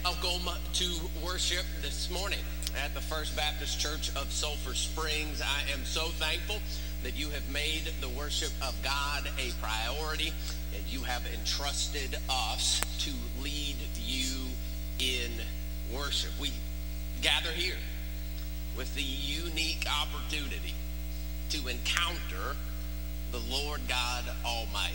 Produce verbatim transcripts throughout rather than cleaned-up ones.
Welcome to worship this morning at the First Baptist Church of Sulphur Springs. I am so thankful that you have made the worship of God a priority, and you have entrusted us to lead you in worship. We gather here with the unique opportunity to encounter the Lord God Almighty.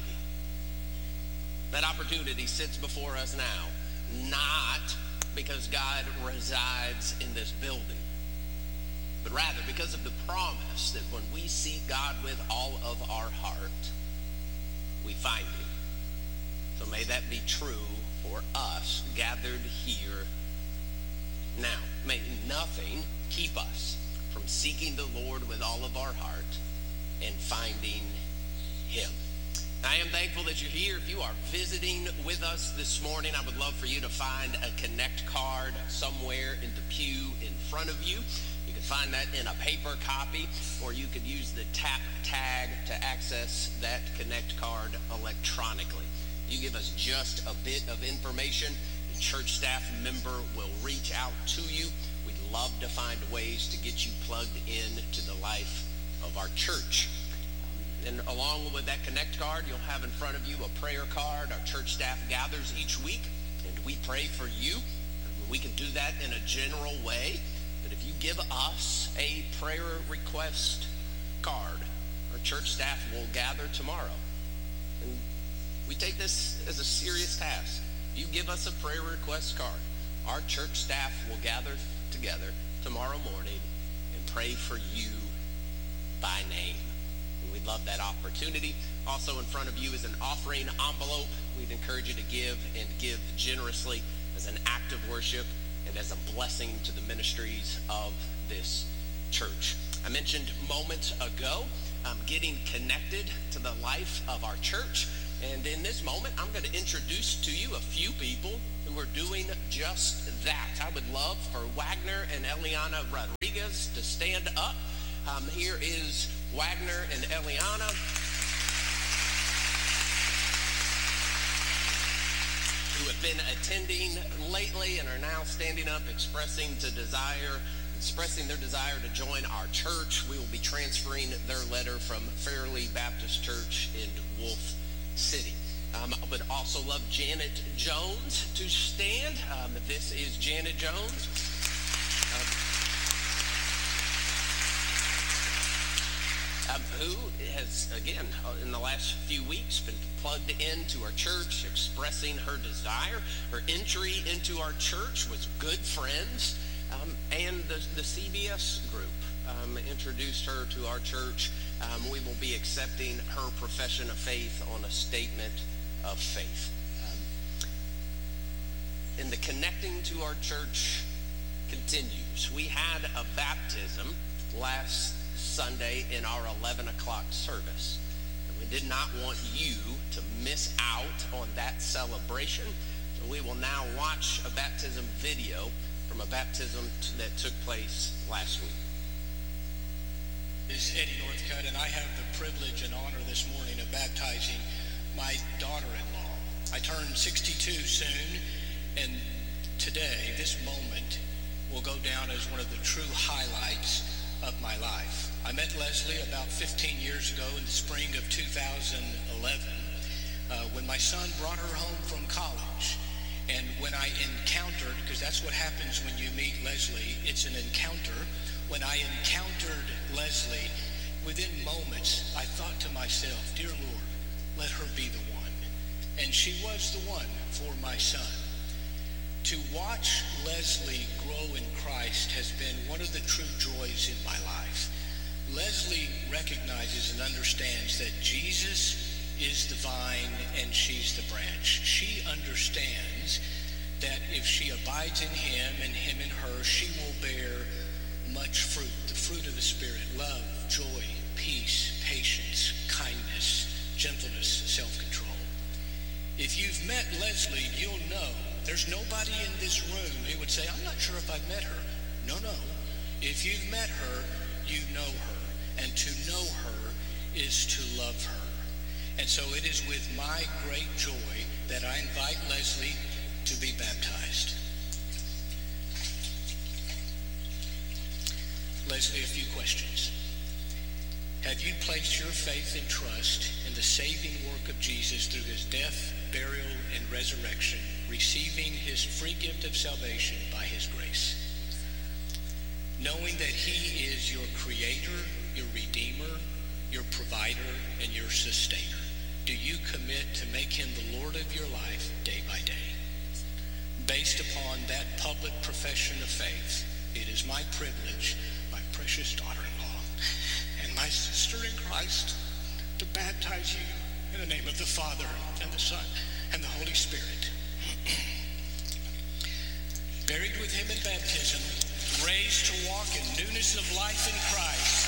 That opportunity sits before us now, not because God resides in this building, but rather because of the promise that when we seek God with all of our heart, we find him. So may that be true for us gathered here now. May nothing keep us from seeking the Lord with all of our heart and finding him. I am thankful that you're here. If you are visiting with us this morning, I would love for you to find a Connect card somewhere in the pew in front of you. You can find that in a paper copy, or you could use the tap tag to access that Connect card electronically. You give us just a bit of information, the church staff member will reach out to you. We'd love to find ways to get you plugged in to the life of our church. And along with that Connect card, you'll have in front of you a prayer card. Our church staff gathers each week, and we pray for you. And we can do that in a general way. But if you give us a prayer request card, our church staff will gather tomorrow. And we take this as a serious task. If you give us a prayer request card, our church staff will gather together tomorrow morning and pray for you by name. We'd love that opportunity. Also in front of you is an offering envelope. We'd encourage you to give and give generously as an act of worship and as a blessing to the ministries of this church. I mentioned moments ago um, getting connected to the life of our church. And in this moment, I'm going to introduce to you a few people who are doing just that. I would love for Wagner and Eliana Rodriguez to stand up. Um, here is Wagner and Eliana. Who have been attending lately and are now standing up, expressing to desire, expressing their desire to join our church. We will be transferring their letter from Fairleigh Baptist Church in Wolf City. Um, I would also love Janet Jones to stand. Um, this is Janet Jones. Um, Um, who has, again, in the last few weeks been plugged into our church, expressing her desire. Her entry into our church was Good Friends, um, and the, the C B S group um, introduced her to our church. Um, we will be accepting her profession of faith on a statement of faith. Um, and the connecting to our church continues. We had a baptism last Sunday in our eleven o'clock service. And we did not want you to miss out on that celebration. So we will now watch a baptism video from a baptism t- that took place last week. This is Eddie Northcutt, and I have the privilege and honor this morning of baptizing my daughter-in-law. I turn sixty-two soon, and today, this moment, will go down as one of the true highlights of my life. I met Leslie about fifteen years ago in the spring of two thousand eleven uh, when my son brought her home from college. And when I encountered, because that's what happens when you meet Leslie, it's an encounter. When I encountered Leslie, within moments, I thought to myself, dear Lord, let her be the one. And she was the one for my son. To watch Leslie grow in Christ has been one of the true joys in my life. Leslie recognizes and understands that Jesus is the vine and she's the branch. She understands that if she abides in him and him in her, she will bear much fruit, the fruit of the Spirit: love, joy, peace, patience, kindness, gentleness, self-control. If you've met Leslie, you'll know there's nobody in this room who would say, I'm not sure if I've met her. No, no. If you've met her, you know her. And to know her is to love her. And so it is with my great joy that I invite Leslie to be baptized. Leslie, a few questions. Have you placed your faith and trust in the saving work of Jesus through his death, burial, and resurrection, receiving his free gift of salvation by his grace? Knowing that he is your creator, your redeemer, your provider, and your sustainer, do you commit to make him the Lord of your life day by day? Based upon that public profession of faith, it is my privilege, my precious daughter-in-law, and my sister in Christ, to baptize you in the name of the Father, and the Son, and the Holy Spirit. Buried with him in baptism, raised to walk in newness of life in Christ,